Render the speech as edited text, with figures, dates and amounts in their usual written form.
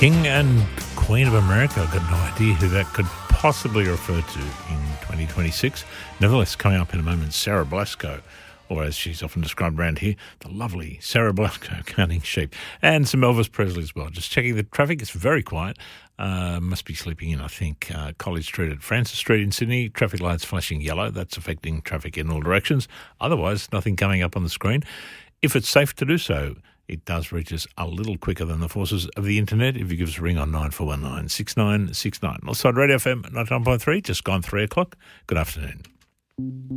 King and Queen of America. I've got no idea who that could possibly refer to in 2026. Nevertheless, coming up in a moment, Sarah Blasco, or as she's often described around here, the lovely Sarah Blasco counting sheep. And some Elvis Presley as well. Just checking the traffic. It's very quiet. Must be sleeping in, I think. College Street at Francis Street in Sydney. Traffic lights flashing yellow. That's affecting traffic in all directions. Otherwise, nothing coming up on the screen. If it's safe to do so, it does reach us a little quicker than the forces of the internet if you give us a ring on 9419 6969. Northside Radio FM 99.3, just gone 3 o'clock. Good afternoon.